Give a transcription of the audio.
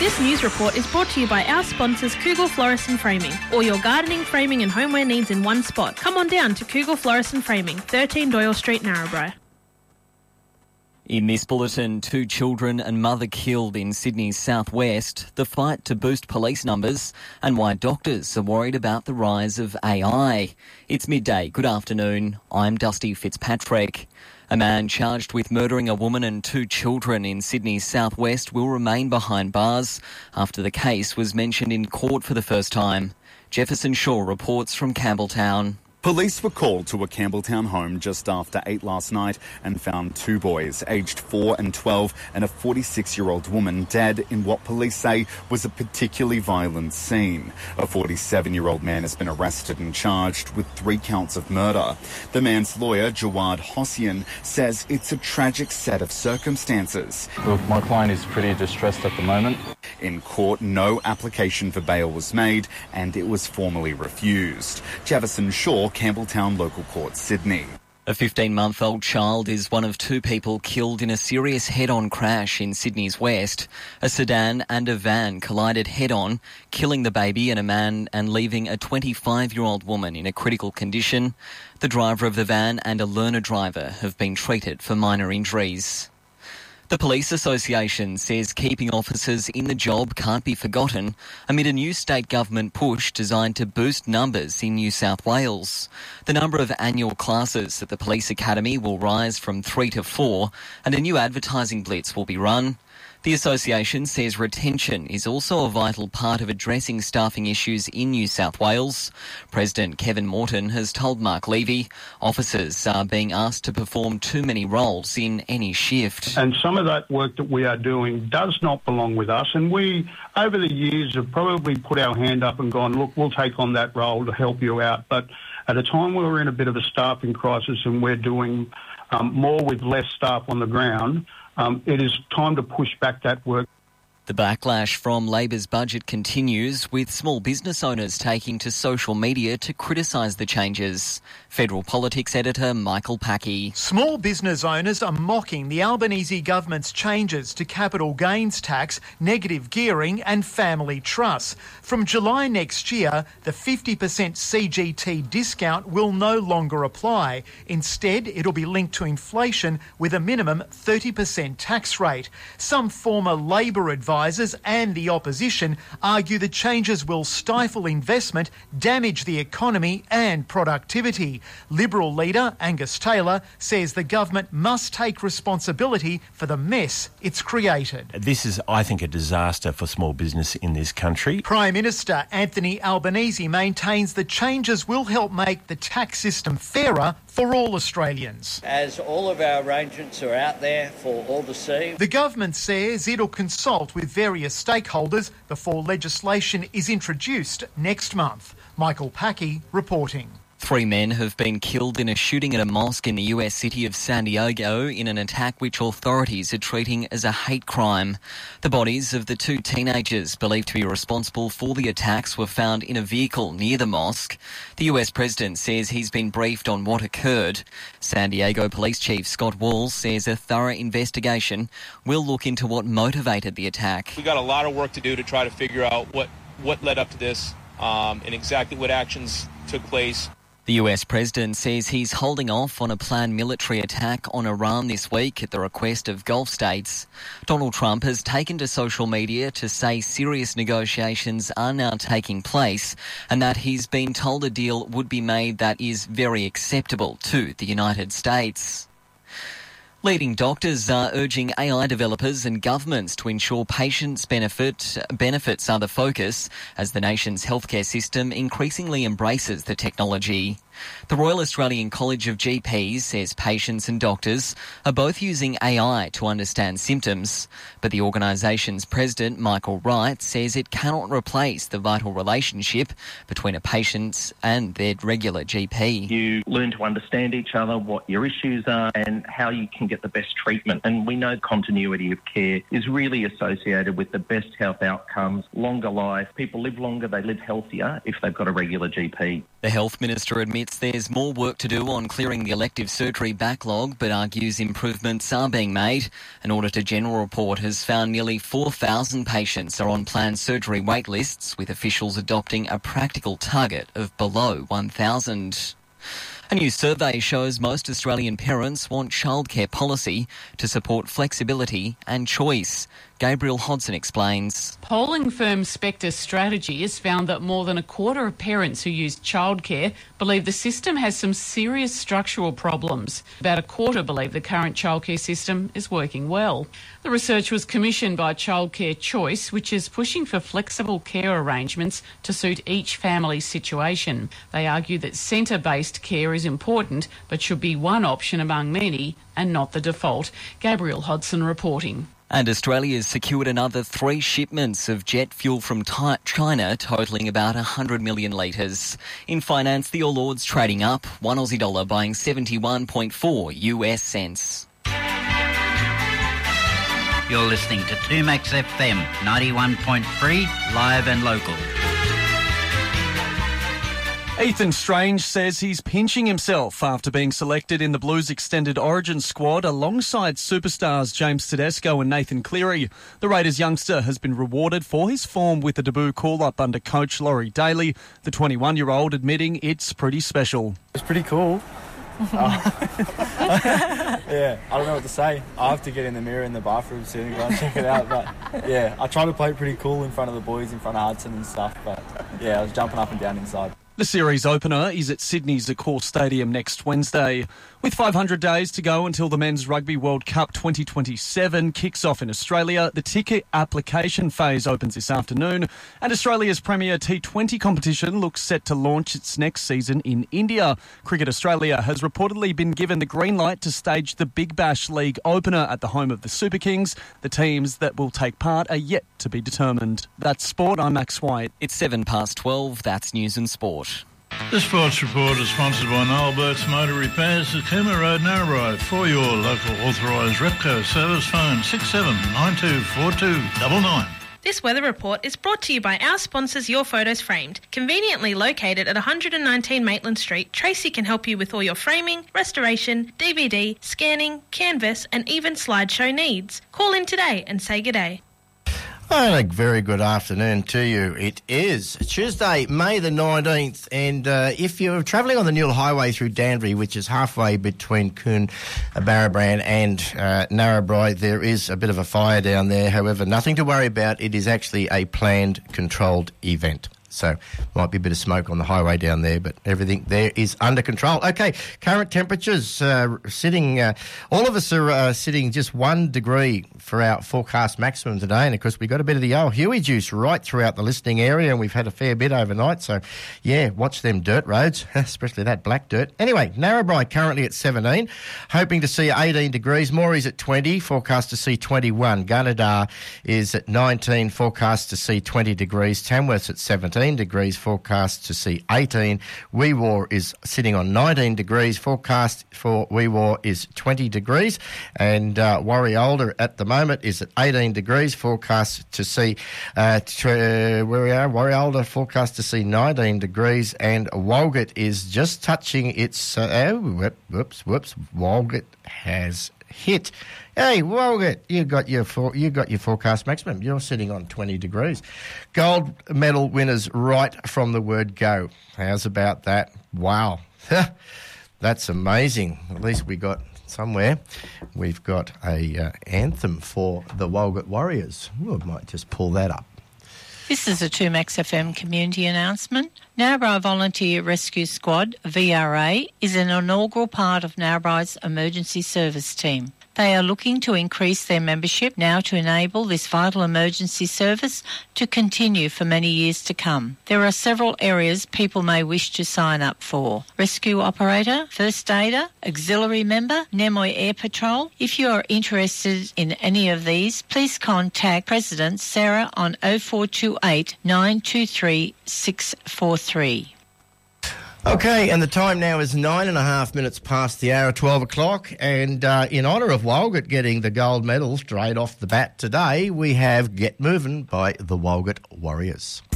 This news report is brought to you by our sponsors Kugel Florist and Framing. All your gardening, framing and homeware needs in one spot. Come on down to Kugel Florist and Framing, 13 Doyle Street, Narrabri. In this bulletin, 2 children and mother killed in Sydney's southwest, the fight to boost police numbers, and why doctors are worried about the rise of AI. It's midday. Good afternoon. I'm Dusty Fitzpatrick. A man charged with murdering a woman and 2 children in Sydney's southwest will remain behind bars after the case was mentioned in court for the first time. Jefferson Shaw reports from Campbelltown. Police were called to a Campbelltown home just after 8 last night and found 2 boys, aged 4 and 12, and a 46-year-old woman dead in what police say was a particularly violent scene. A 47-year-old man has been arrested and charged with 3 counts of murder. The man's lawyer, Jawad Hossein, says it's a tragic set of circumstances. Look, my client is pretty distressed at the moment. In court, no application for bail was made and it was formally refused. Jefferson Shaw, Campbelltown Local Court, Sydney. A 15-month-old child is one of 2 people killed in a serious head-on crash in Sydney's west. A sedan and a van collided head-on, killing the baby and a man and leaving a 25-year-old woman in a critical condition. The driver of the van and a learner driver have been treated for minor injuries. The Police Association says keeping officers in the job can't be forgotten amid a new state government push designed to boost numbers in New South Wales. The number of annual classes at the Police Academy will rise from 3 to 4 and a new advertising blitz will be run. The association says retention is also a vital part of addressing staffing issues in New South Wales. President Kevin Morton has told Mark Levy officers are being asked to perform too many roles in any shift. And some of that work that we are doing does not belong with us. And we, over the years, have probably put our hand up and gone, look, we'll take on that role to help you out. But at a time where we're in a bit of a staffing crisis and we're doing more with less staff on the ground, it is time to push back that work. The backlash from Labor's budget continues, with small business owners taking to social media to criticise the changes. Federal Politics editor Michael Packey. Small business owners are mocking the Albanese government's changes to capital gains tax, negative gearing and family trusts. From July next year, the 50% CGT discount will no longer apply. Instead, it'll be linked to inflation with a minimum 30% tax rate. Some former Labor advisors and the opposition argue the changes will stifle investment, damage the economy and productivity. Liberal leader Angus Taylor says the government must take responsibility for the mess it's created. This is, I think, a disaster for small business in this country. Prime Minister Anthony Albanese maintains the changes will help make the tax system fairer for all Australians. As all of our arrangements are out there for all to see. The government says it'll consult with various stakeholders before legislation is introduced next month. Michael Packey reporting. 3 men have been killed in a shooting at a mosque in the US city of San Diego in an attack which authorities are treating as a hate crime. The bodies of the 2 teenagers believed to be responsible for the attacks were found in a vehicle near the mosque. The US president says he's been briefed on what occurred. San Diego Police Chief Scott Walls says a thorough investigation will look into what motivated the attack. We've got a lot of work to do to try to figure out what led up to this and exactly what actions took place. The US president says he's holding off on a planned military attack on Iran this week at the request of Gulf states. Donald Trump has taken to social media to say serious negotiations are now taking place and that he's been told a deal would be made that is very acceptable to the United States. Leading doctors are urging AI developers and governments to ensure patients' benefits are the focus as the nation's healthcare system increasingly embraces the technology. The Royal Australian College of GPs says patients and doctors are both using AI to understand symptoms, but the organisation's president, Michael Wright, says it cannot replace the vital relationship between a patient and their regular GP. You learn to understand each other, what your issues are and how you can get the best treatment. And we know continuity of care is really associated with the best health outcomes, longer life. People live longer, they live healthier if they've got a regular GP. The Health Minister admits admits there's more work to do on clearing the elective surgery backlog, but argues improvements are being made. An Auditor General report has found nearly 4,000 patients are on planned surgery wait lists, with officials adopting a practical target of below 1,000. A new survey shows most Australian parents want childcare policy to support flexibility and choice. Gabriel Hodson explains. Polling firm Spectre Strategy has found that more than a quarter of parents who use childcare believe the system has some serious structural problems. About a quarter believe the current childcare system is working well. The research was commissioned by Childcare Choice, which is pushing for flexible care arrangements to suit each family's situation. They argue that centre-based care is important, but should be one option among many and not the default. Gabriel Hodson reporting. And Australia's secured another 3 shipments of jet fuel from China, totalling about 100 million litres. In finance, the All Ords trading up, one Aussie dollar buying 71.4 US cents. You're listening to 2Max FM 91.3, live and local. Ethan Strange says he's pinching himself after being selected in the Blues extended origin squad alongside superstars James Tedesco and Nathan Cleary. The Raiders youngster has been rewarded for his form with a debut call-up under coach Laurie Daly, the 21-year-old admitting it's pretty special. It's pretty cool. Yeah, I don't know what to say. I have to get in the mirror in the bathroom soon and go and check it out. But yeah, I try to play pretty cool in front of the boys, in front of Hudson and stuff. But yeah, I was jumping up and down inside. The series opener is at Sydney's Accor Stadium next Wednesday. With 500 days to go until the Men's Rugby World Cup 2027 kicks off in Australia, the ticket application phase opens this afternoon, and Australia's premier T20 competition looks set to launch its next season in India. Cricket Australia has reportedly been given the green light to stage the Big Bash League opener at the home of the Super Kings. The teams that will take part are yet to be determined. That's sport. I'm Max White. It's 12:07. That's news and sport. The Sports Report is sponsored by Noel Burt's Motor Repairs at Cooma Road, Narrabri. For your local authorised Repco service, phone 67924299. This weather report is brought to you by our sponsors Your Photos Framed. Conveniently located at 119 Maitland Street, Tracy can help you with all your framing, restoration, DVD, scanning, canvas and even slideshow needs. Call in today and say good day. And a very good afternoon to you. It is Tuesday, May the 19th, and if you're travelling on the Newell Highway through Danbury, which is halfway between Barrabrand and Narrabri, there is a bit of a fire down there. However, nothing to worry about. It is actually a planned, controlled event. So might be a bit of smoke on the highway down there, but everything there is under control. Okay, current temperatures all of us are sitting just 1 degree for our forecast maximum today. And, of course, we got a bit of the old Huey juice right throughout the listening area, and we've had a fair bit overnight. So, yeah, watch them dirt roads, especially that black dirt. Anyway, Narrabri currently at 17, hoping to see 18 degrees. Moray's at 20, forecast to see 21. Gunnedah is at 19, forecast to see 20 degrees. Tamworth's at 17. Degrees, forecast to see 18. Wee Waa is sitting on 19 degrees, forecast for Wee Waa is 20 degrees, and Warriolda at the moment is at 18 degrees, forecast to see Warriolda forecast to see 19 degrees, and Walgett is just touching its Walgett has hit. Hey, Walgett, you got your forecast maximum. You're sitting on 20 degrees. Gold medal winners right from the word go. How's about that? Wow. That's amazing. At least we got somewhere. We've got a anthem for the Walgett Warriors. I might just pull that up. This is a 2Max FM community announcement. Narrabri Volunteer Rescue Squad, VRA, is an inaugural part of Narrabri's emergency service team. They are looking to increase their membership now to enable this vital emergency service to continue for many years to come. There are several areas people may wish to sign up for. Rescue operator, first aider, auxiliary member, Nemoy Air Patrol. If you are interested in any of these, please contact President Sarah on 0428 923 643. Okay, and the time now is 9.5 minutes past the hour, 12 o'clock, and in honour of Walgett getting the gold medal straight off the bat today, we have Get Movin' by the Walgett Warriors.